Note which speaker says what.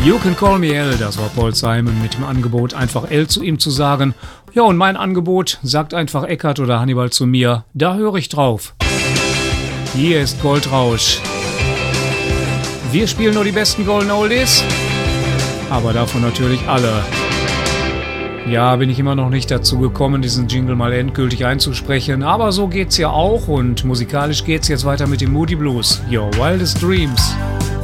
Speaker 1: You Can Call Me L, das war Paul Simon mit dem Angebot, einfach L zu ihm zu sagen. Ja, und mein Angebot, sagt einfach Eckart oder Hannibal zu mir, da höre ich drauf. Hier ist Goldrausch. Wir spielen nur die besten Golden Oldies, aber davon natürlich alle. Ja, bin ich immer noch nicht dazu gekommen, diesen Jingle mal endgültig einzusprechen, aber so geht's ja auch und musikalisch geht's jetzt weiter mit dem Moody Blues. Your Wildest Dreams.